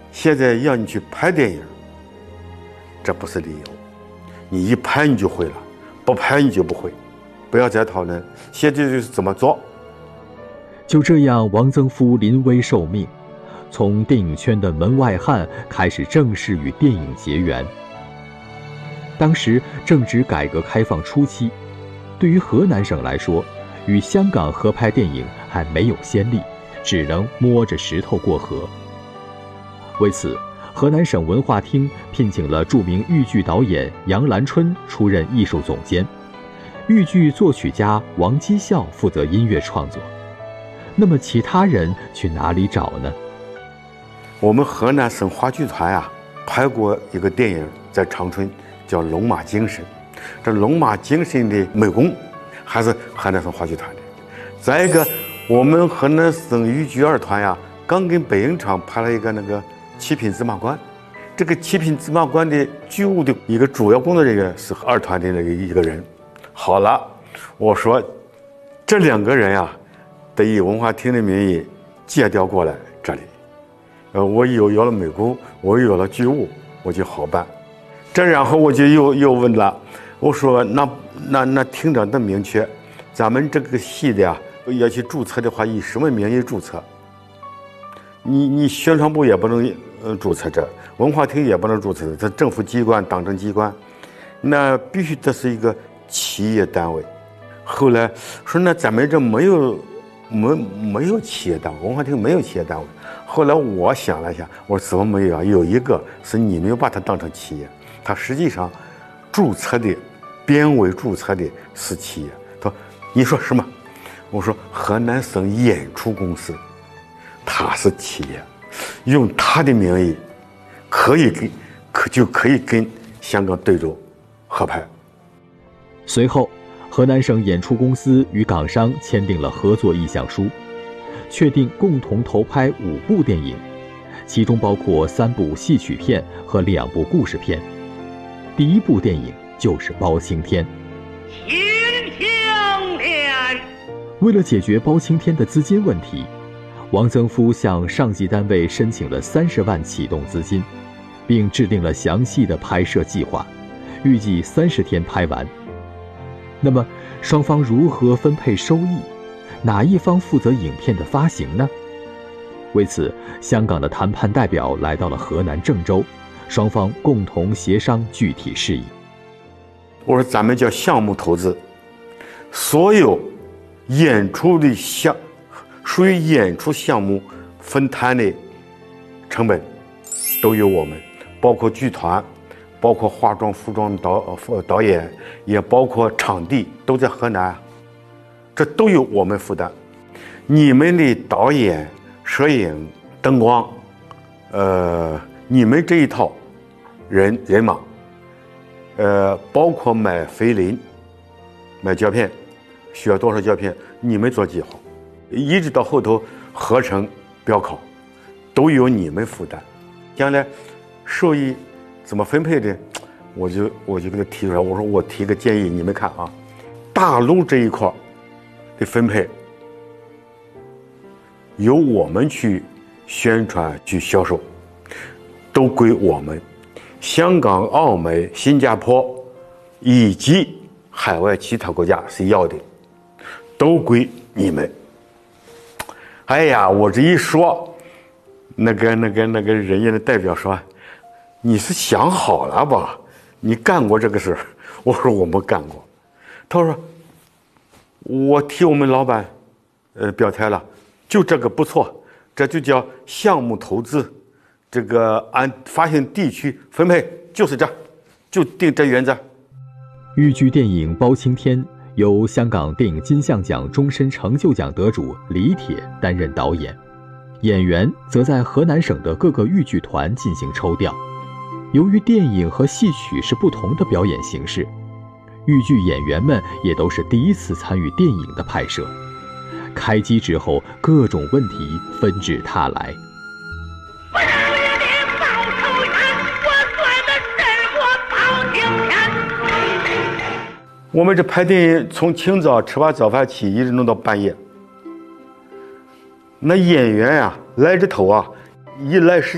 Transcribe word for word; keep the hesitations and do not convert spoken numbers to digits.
现在要你去拍电影，这不是理由。你一拍你就会了，不拍你就不会。不要再讨论，现在就是怎么做。 就这样，王曾夫临危受命，从电影圈的门外汉开始正式与电影结缘。当时正值改革开放初期，对于河南省来说，与香港合拍电影还没有先例，只能摸着石头过河。为此，河南省文化厅聘请了著名豫剧导演杨兰春出任艺术总监，豫剧作曲家王基孝负责音乐创作。那么其他人去哪里找呢？ 我们河南省话剧团啊，拍过一个电影在长春，叫《龙马精神》。这《龙马精神》的美工还是河南省话剧团的。再一个，我们河南省豫剧二团呀，刚跟北影厂拍了一个那个七品芝麻官。这个七品芝麻官的剧务的一个主要工作人员是二团的那个一个人。好了，我说这两个人呀，得以文化厅的名义借调过来这里。呃，我有有了美工，我有了剧务，我就好办。这然后我就又又问了，我说那那那厅长的明确，咱们这个戏的呀，要去注册的话，以什么名义注册？你你宣传部也不能呃注册这，文化厅也不能注册这，政府机关、党政机关，那必须这是一个企业单位。后来说那咱们这没有没没有企业单位，文化厅没有企业单位。后来我想了一下，我说怎么没有啊？有一个是你没有把它当成企业，它实际上注册的编委注册的是企业。他说你说什么？我说河南省演出公司，它是企业，用它的名义可以跟可就可以跟香港对州合拍。 随后，河南省演出公司与港商签订了合作意向书，确定共同投拍五部电影，其中包括三部戏曲片和两部故事片。第一部电影就是《包青天》。 秦香莲。 为了解决包青天的资金问题，王曾夫向上级单位申请了三十万启动资金，并制定了详细的拍摄计划，预计三十天拍完。那么，双方如何分配收益？哪一方负责影片的发行呢？为此，香港的谈判代表来到了河南郑州，双方共同协商具体事宜。 我说咱们叫项目投资，所有演出的项属于演出项目分摊的成本都由我们，包括剧团，包括化妆服装导呃导演，也包括场地，都在河南，这都由我们负担。你们的导演、摄影、灯光，呃，你们这一套人人马，呃，包括买菲林、买胶片，需要多少胶片，你们做计划，一直到后头合成、标考，都由你们负担。将来收益怎么分配的，我就我就给他提出来，我说我提个建议，你们看啊，大陆这一块的分配由我们去宣传、去销售，都归我们。香港、澳门、新加坡以及海外其他国家谁要的，都归你们。哎呀，我这一说，那个、那个、那个人家的代表说：“你是想好了吧？你干过这个事儿？”我说：“我没干过。”他说：“我替我们老板，呃，表态了，就这个不错，这就叫项目投资，这个按发行地区分配，就是这，就定这原则。” 豫剧电影《包青天》由香港电影金像奖终身成就奖得主李铁担任导演，演员则在河南省的各个豫剧团进行抽调。由于电影和戏曲是不同的表演形式，豫剧演员们也都是第一次参与电影的拍摄。开机之后，各种问题纷至沓来。 不是你的报仇冤，我算的什么包青天？ 我们这拍电影从清早吃完早饭起，一直弄到半夜。那演员呀、啊，来这头啊，一来是